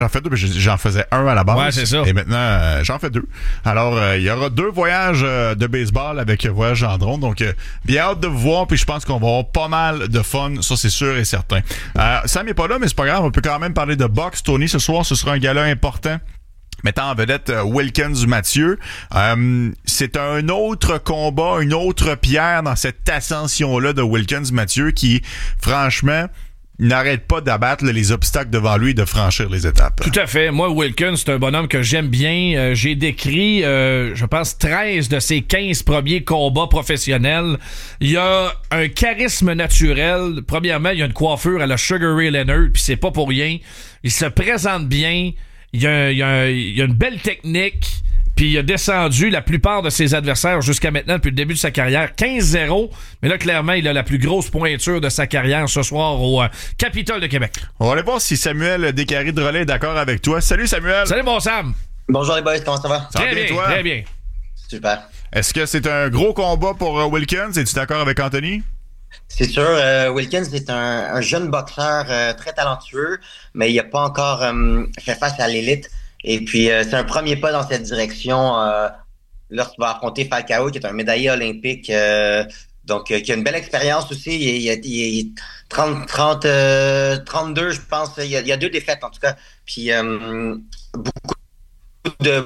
J'en fais 2, j'en faisais un à la base. Ouais, c'est ça. Et maintenant, j'en fais 2. Alors, il y aura 2 voyages de baseball avec Voyage en drone. Donc, bien hâte de vous voir. Puis je pense qu'on va avoir pas mal de fun. Ça, c'est sûr et certain. Sam n'est pas là, mais c'est pas grave. On peut quand même parler de boxe. Tony, ce soir, ce sera un gala important. Mettant en vedette Wilkins Mathieu. C'est un autre combat, une autre pierre dans cette ascension-là de Wilkins Mathieu qui, franchement, n'arrête pas d'abattre les obstacles devant lui et de franchir les étapes. Tout à fait. Moi, Wilkins, c'est un bonhomme que j'aime bien. J'ai décrit, je pense, 13 de ses 15 premiers combats professionnels. Il y a un charisme naturel. Premièrement, il y a une coiffure à la Sugar Ray Leonard, puis c'est pas pour rien. Il se présente bien. Il y a une belle technique. Puis il a descendu la plupart de ses adversaires jusqu'à maintenant depuis le début de sa carrière. 15-0. Mais là, clairement, il a la plus grosse pointure de sa carrière ce soir au Capitole de Québec. On va aller voir si Samuel Descaries-Drolet est d'accord avec toi. Salut Samuel! Salut mon Sam! Bonjour les boys, comment ça va? Très bien, toi? Très bien. Super. Est-ce que c'est un gros combat pour Wilkins? Es-tu d'accord avec Anthony? C'est sûr, Wilkins est un jeune boxeur très talentueux, mais il n'a pas encore fait face à l'élite. Et puis, c'est un premier pas dans cette direction lorsqu'il va affronter Falcao, qui est un médaillé olympique, donc qui a une belle expérience aussi. Il est 32, je pense. Il y a 2 défaites, en tout cas. Puis, beaucoup de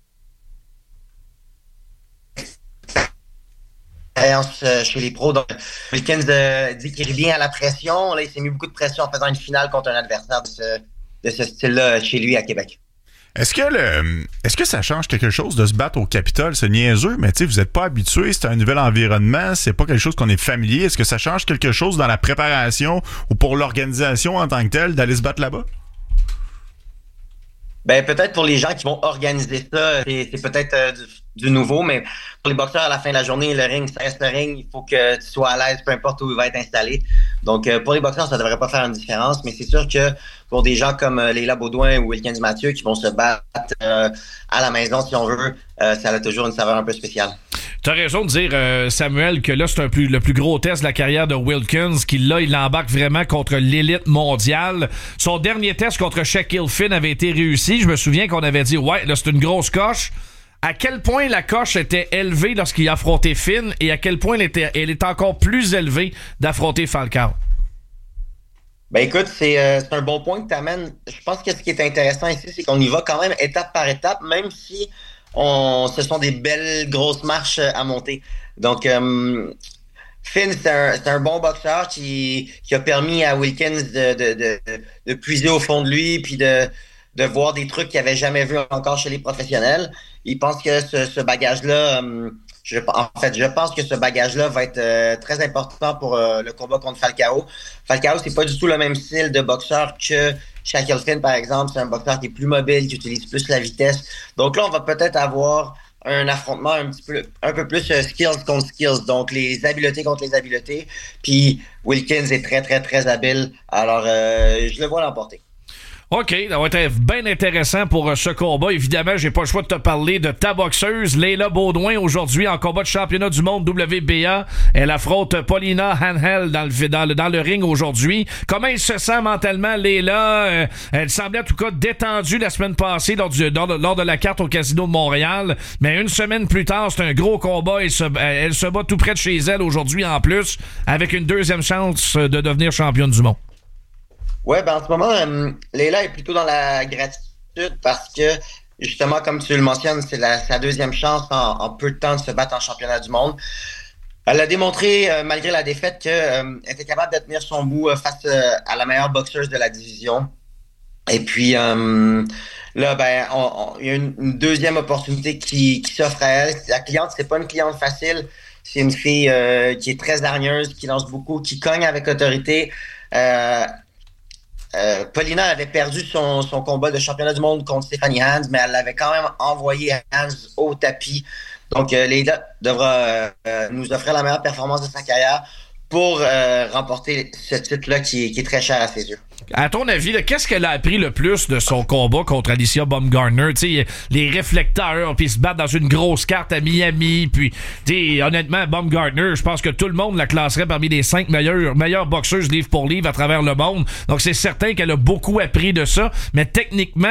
expérience chez les pros. Donc, Wilkins dit qu'il revient à la pression. Là, il s'est mis beaucoup de pression en faisant une finale contre un adversaire de ce style-là chez lui à Québec. Est-ce que ça change quelque chose de se battre au Capitole? C'est niaiseux, mais tu sais, vous n'êtes pas habitué, c'est un nouvel environnement, c'est pas quelque chose qu'on est familier. Est-ce que ça change quelque chose dans la préparation ou pour l'organisation en tant que telle d'aller se battre là-bas? Ben, peut-être pour les gens qui vont organiser ça, c'est peut-être du nouveau, mais pour les boxeurs, à la fin de la journée, le ring, ça reste le ring. Il faut que tu sois à l'aise, peu importe où il va être installé. Donc, pour les boxeurs, ça devrait pas faire une différence, mais c'est sûr que pour des gens comme Leila Baudouin ou Wilkins Mathieu qui vont se battre à la maison, si on veut, ça a toujours une saveur un peu spéciale. T'as raison de dire, Samuel, que là, c'est le plus gros test de la carrière de Wilkins, il embarque vraiment contre l'élite mondiale. Son dernier test contre Shaquille Finn avait été réussi. Je me souviens qu'on avait dit, ouais, là, c'est une grosse coche. À quel point la coche était élevée lorsqu'il a affronté Finn et à quel point elle est encore plus élevée d'affronter Falcao? Ben écoute, c'est un bon point que tu amènes. Je pense que ce qui est intéressant ici, c'est qu'on y va quand même étape par étape, même si ce sont des belles grosses marches à monter. Donc, Finn, c'est un bon boxeur qui a permis à Wilkins de puiser au fond de lui puis de voir des trucs qu'il n'avait jamais vus encore chez les professionnels. Il pense que ce bagage-là, je pense que ce bagage-là va être très important pour le combat contre Falcao. Falcao, c'est pas du tout le même style de boxeur que Shaquille Finn, par exemple. C'est un boxeur qui est plus mobile, qui utilise plus la vitesse. Donc là, on va peut-être avoir un affrontement un peu plus skills contre skills. Donc, les habiletés contre les habiletés. Puis, Wilkins est très, très, très habile. Alors, je le vois l'emporter. OK, ça va être bien intéressant pour ce combat. Évidemment, j'ai pas le choix de te parler de ta boxeuse, Leila Baudouin, aujourd'hui en combat de championnat du monde WBA. Elle affronte Paulina Hanhel dans le ring aujourd'hui. Comment elle se sent mentalement, Leila? Elle semblait en tout cas détendue la semaine passée lors de la carte au Casino de Montréal. Mais une semaine plus tard, c'est un gros combat. Elle se bat tout près de chez elle aujourd'hui en plus, avec une deuxième chance de devenir championne du monde. Ouais, ben en ce moment, Leila est plutôt dans la gratitude parce que, justement, comme tu le mentionnes, c'est sa deuxième chance en peu de temps de se battre en championnat du monde. Elle a démontré, malgré la défaite, qu'elle était capable de tenir son bout face à la meilleure boxeuse de la division. Et puis, là, ben, il y a une deuxième opportunité qui s'offre à elle. La cliente, c'est pas une cliente facile. C'est une fille qui est très hargneuse, qui lance beaucoup, qui cogne avec autorité. Paulina avait perdu son combat de championnat du monde contre Stephanie Hans, mais elle l'avait quand même envoyé Hans au tapis. Donc, Leila devra nous offrir la meilleure performance de sa carrière pour remporter ce titre-là qui est très cher à ses yeux. À ton avis, là, qu'est-ce qu'elle a appris le plus de son combat contre Alicia Baumgartner? T'sais, les réflecteurs, puis se battre dans une grosse carte à Miami, puis honnêtement, Baumgartner, je pense que tout le monde la classerait parmi les 5 meilleures boxeuses livre pour livre à travers le monde. Donc c'est certain qu'elle a beaucoup appris de ça, mais techniquement,